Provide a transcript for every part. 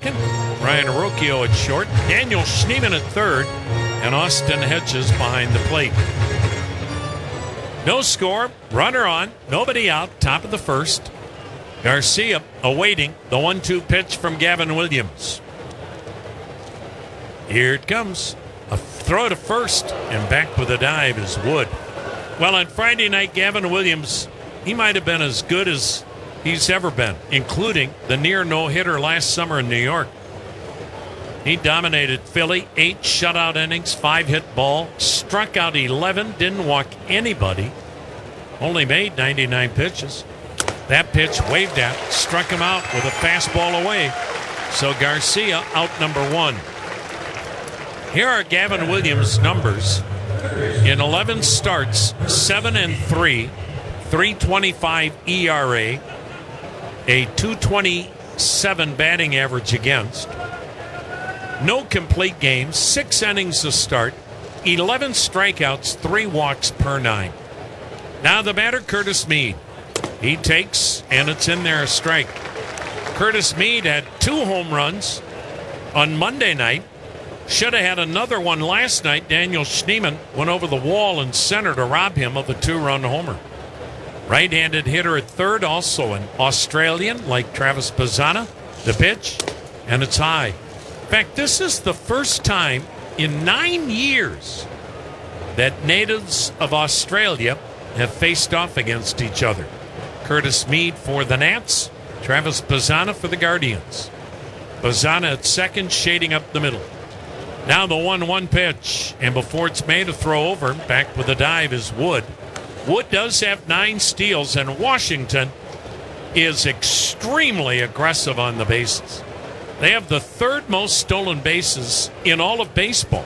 second, Ryan Rocchio at short, Daniel Schneemann at third, and Austin Hedges behind the plate. No score, runner on, nobody out, top of the first. Garcia awaiting the 1-2 pitch from Gavin Williams. Here it comes. A throw to first, and back with a dive is Wood. Well, on Friday night, Gavin Williams, he might have been as good as he's ever been, including the near no-hitter last summer in New York. He dominated Philly, 8 shutout innings, 5 hit ball, struck out 11, didn't walk anybody, only made 99 pitches. That pitch waved at, struck him out with a fastball away. So Garcia out number 1. Here are Gavin Williams' numbers. In 11 starts, 7-3, 3.25 ERA, a 2.27 batting average against. No complete games, 6 innings to start, 11 strikeouts, 3 walks per 9. Now the batter, Curtis Mead. He takes, and it's in there, a strike. Curtis Mead had 2 home runs on Monday night. Should have had another one last night. Daniel Schneemann went over the wall in center to rob him of a 2-run homer. Right-handed hitter at third, also an Australian like Travis Bazzana. The pitch, and it's high. In fact, this is the first time in 9 years that natives of Australia have faced off against each other. Curtis Mead for the Nats, Travis Bazzana for the Guardians. Bazzana at second, shading up the middle. Now the 1-1 pitch, and before it's made a throw over, back with a dive is Wood. Wood does have 9 steals, and Washington is extremely aggressive on the bases. They have the 3rd most stolen bases in all of baseball.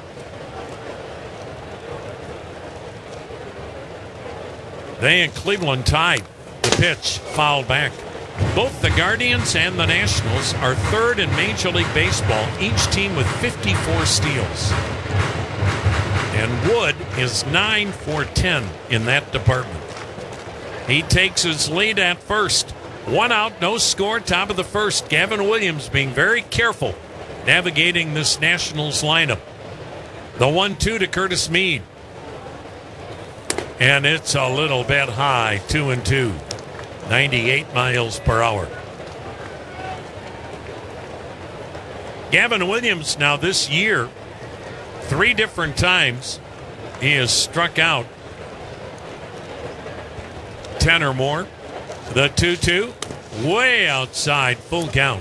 They and Cleveland tied. The pitch fouled back. Both the Guardians and the Nationals are 3rd in Major League Baseball, each team with 54 steals. And Wood is 9 for 10 in that department. He takes his lead at first. 1 out, no score, top of the first. Gavin Williams being very careful navigating this Nationals lineup. The 1-2 to Curtis Mead. And it's a little bit high, 2-2. 98 miles per hour. Gavin Williams now this year, 3 different times he has struck out 10 or more. The 2-2, way outside, full count.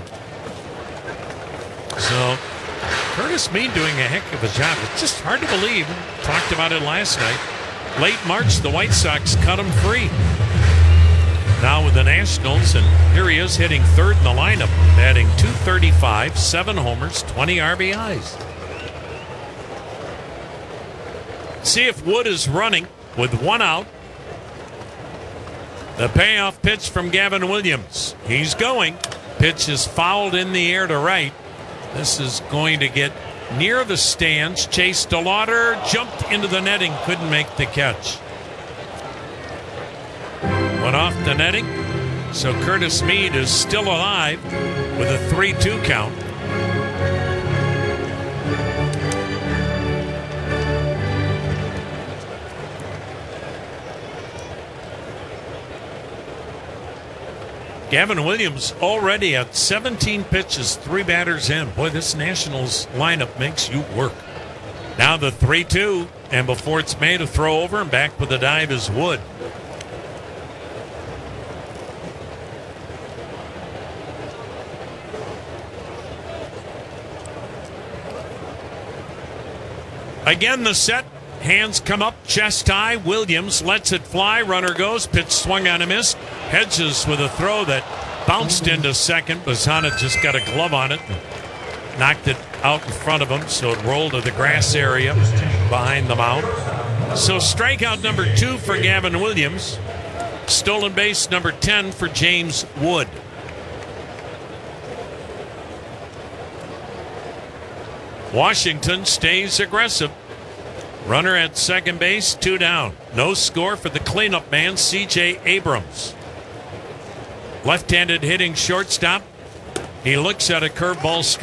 So Curtis Mead doing a heck of a job. It's just hard to believe. Talked about it last night. Late March, the White Sox cut him free. Now with the Nationals, and here he is hitting 3rd in the lineup, batting .235, 7 homers, 20 RBIs. See if Wood is running with 1 out. The payoff pitch from Gavin Williams. He's going. Pitch is fouled in the air to right. This is going to get near the stands. Chase DeLauder jumped into the netting, couldn't make the catch. Went off the netting. So Curtis Mead is still alive with a 3-2 count. Gavin Williams already at 17 pitches, 3 batters in. Boy, this Nationals lineup makes you work. Now the 3-2, and before it's made a throw over, and back with the dive is Wood. Again, the set. Hands come up, chest high. Williams lets it fly. Runner goes. Pitch swung on a miss. Hedges with a throw that bounced into second. Bazzana just got a glove on it and knocked it out in front of him, so it rolled to the grass area behind the mound. So strikeout number 2 for Gavin Williams. Stolen base number 10 for James Wood. Washington stays aggressive. Runner at second base, 2 down. No score for the cleanup man, C.J. Abrams. Left-handed hitting shortstop. He looks at a curveball strike.